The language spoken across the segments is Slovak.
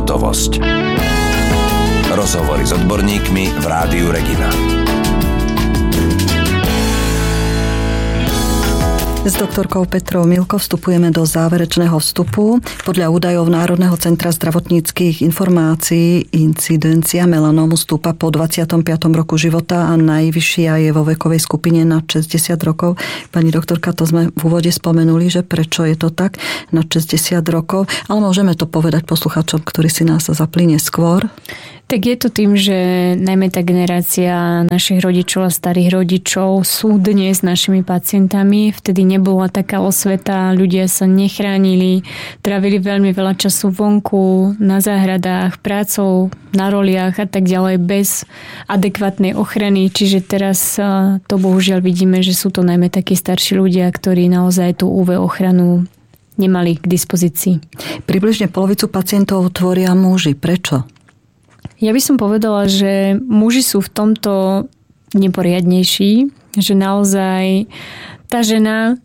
Hotovosť. Rozhovory s odborníkmi v Rádiu Regina. S doktorkou Petrou Milko vstupujeme do záverečného vstupu. Podľa údajov Národného centra zdravotníckych informácií incidencia melanómu stúpa po 25. roku života a najvyššia je vo vekovej skupine nad 60 rokov. Pani doktorka, to sme v úvode spomenuli, že prečo je to tak nad 60 rokov, ale môžeme to povedať posluchačom, ktorí si nás zapli neskôr. Tak je to tým, že najmä tá generácia našich rodičov a starých rodičov sú dnes našimi pacientami. Vtedy nebola taká osveta, ľudia sa nechránili, trávili veľmi veľa času vonku, na záhradách, prácou, na roliach a tak ďalej bez adekvátnej ochrany. Čiže teraz to bohužiaľ vidíme, že sú to najmä takí starší ľudia, ktorí naozaj tú UV ochranu nemali k dispozícii. Približne polovicu pacientov tvoria muži. Prečo? Ja by som povedala, že muži sú v tomto neporiadnejší, že naozaj tá žena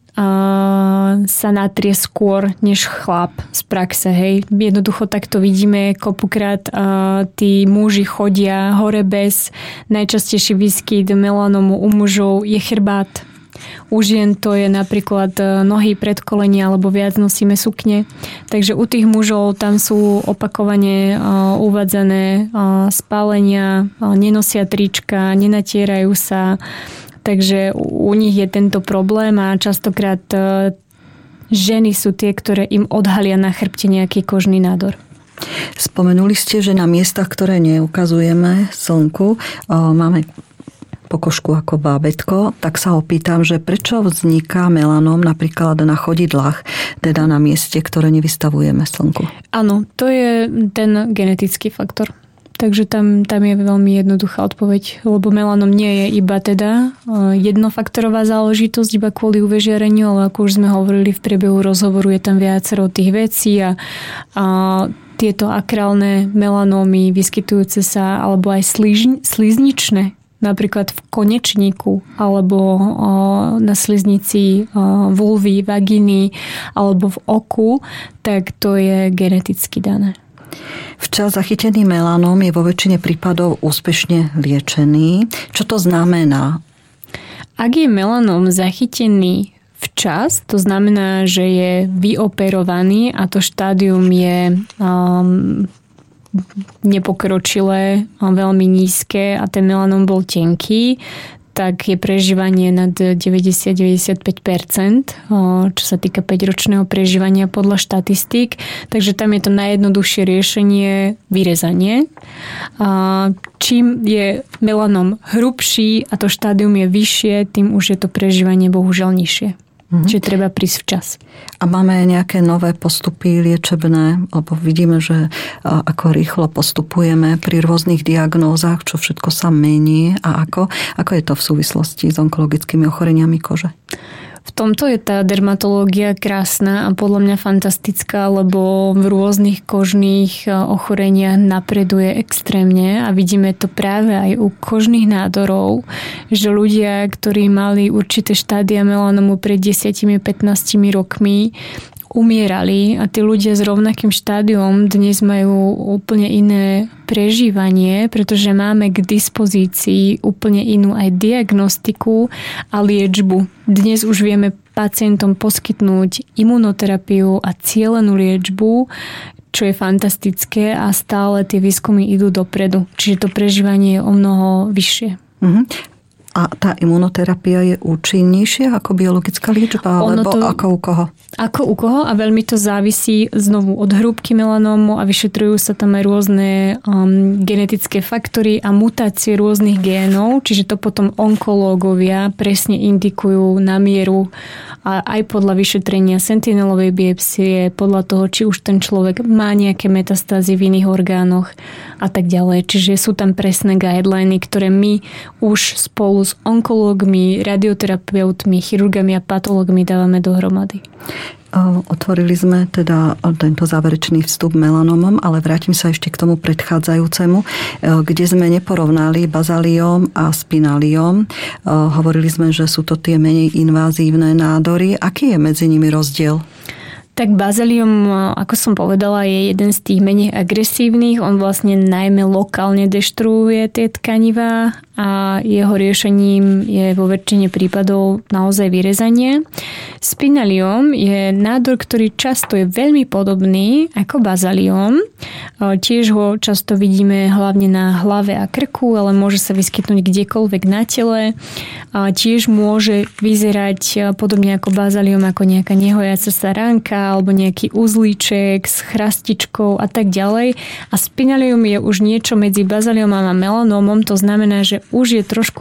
sa natrie skôr než chlap z praxe. Hej. Jednoducho takto vidíme, kopukrát tí muži chodia hore bez. Najčastejší výskyt melanomu u mužov je chrbát. U žien to je napríklad nohy, predkolenia alebo viac nosíme sukne. Takže u tých mužov tam sú opakovane uvádzané spálenia, nenosia trička, nenatierajú sa. Takže u nich je tento problém a častokrát ženy sú tie, ktoré im odhalia na chrbte nejaký kožný nádor. Spomenuli ste, že na miestach, ktoré neukazujeme slnku, máme pokožku ako bábätko, tak sa opýtam, že prečo vzniká melanóm napríklad na chodidlách, teda na mieste, ktoré nevystavujeme slnku? Áno, to je ten genetický faktor. Takže tam je veľmi jednoduchá odpoveď, lebo melanóm nie je iba teda jednofaktorová záležitosť, iba kvôli UV žiareniu, ale ako už sme hovorili v priebehu rozhovoru, je tam viacero tých vecí a tieto akrálne melanómy vyskytujúce sa, alebo aj slizničné, napríklad v konečníku alebo na sliznici vulvy, vagíny alebo v oku, tak to je geneticky dané. Včas zachytený melanóm je vo väčšine prípadov úspešne liečený. Čo to znamená? Ak je melanóm zachytený včas, to znamená, že je vyoperovaný a to štádium je nepokročilé, veľmi nízke a ten melanóm bol tenký, tak je prežívanie nad 90-95%, čo sa týka 5-ročného prežívania podľa štatistík. Takže tam je to najjednoduchšie riešenie vyrezanie. Čím je melanóm hrubší a to štádium je vyššie, tým už je to prežívanie bohužiaľ nižšie. Čiže treba prísť včas. A máme nejaké nové postupy liečebné, lebo vidíme, že ako rýchlo postupujeme pri rôznych diagnózach, čo všetko sa mení a ako je to v súvislosti s onkologickými ochoreniami kože? V tomto je tá dermatológia krásna a podľa mňa fantastická, lebo v rôznych kožných ochoreniach napreduje extrémne a vidíme to práve aj u kožných nádorov, že ľudia, ktorí mali určité štádia melanomu pred 10-15 rokmi, umierali a tí ľudia s rovnakým štádiom dnes majú úplne iné prežívanie, pretože máme k dispozícii úplne inú aj diagnostiku a liečbu. Dnes už vieme pacientom poskytnúť imunoterapiu a cielenú liečbu, čo je fantastické a stále tie výskumy idú dopredu. Čiže to prežívanie je o mnoho vyššie. A tá imunoterapia je účinnejšia ako biologická liečba, alebo ako u koho? Ako u koho a veľmi to závisí znovu od hrúbky melanómu a vyšetrujú sa tam aj rôzne genetické faktory a mutácie rôznych génov, čiže to potom onkológovia presne indikujú na mieru a aj podľa vyšetrenia sentinelovej biopsie, podľa toho, či už ten človek má nejaké metastázy v iných orgánoch a tak ďalej. Čiže sú tam presné guideliny, ktoré my už spolu s onkológmi, radioterapeutmi, chirurgami a patológmi dávame dohromady. Otvorili sme teda tento záverečný vstup melanomom, ale vrátim sa ešte k tomu predchádzajúcemu, kde sme neporovnali bazaliom a spinaliom. Hovorili sme, že sú to tie menej invázívne nádory. Aký je medzi nimi rozdiel? Tak bazalium, ako som povedala, je jeden z tých menej agresívnych. On vlastne najmä lokálne deštruuje tie tkanivá a jeho riešením je vo väčšine prípadov naozaj vyrezanie. Spinalium je nádor, ktorý často je veľmi podobný ako bazalium. Tiež ho často vidíme hlavne na hlave a krku, ale môže sa vyskytnúť kdekoľvek na tele. Tiež môže vyzerať podobne ako bazalium, ako nejaká nehojaca sa ránka alebo nejaký uzlíček s chrastičkou a tak ďalej. A spinalium je už niečo medzi bazaliomom a melanómom, to znamená, že už je trošku